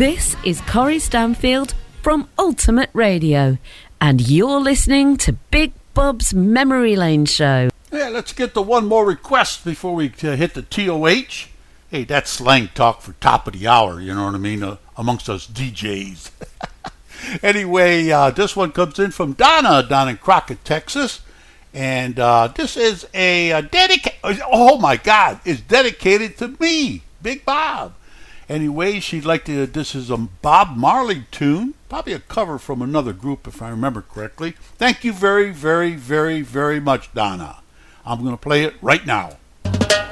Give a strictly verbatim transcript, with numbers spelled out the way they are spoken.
This is Corrie Stanfield from Ultimate Radio, and you're listening to Big Bob's Memory Lane Show. Yeah, let's get to one more request before we uh, hit the T O H. Hey, that's slang talk for top of the hour, you know what I mean, uh, amongst us D Js. Anyway, uh, this one comes in from Donna down in Crockett, Texas. And uh, this is a, a dedicated, oh my God, it's dedicated to me, Big Bob. Anyway, she'd like to, this is a Bob Marley tune, probably a cover from another group if I remember correctly. Thank you very, very, very, very much, Donna. I'm going to play it right now.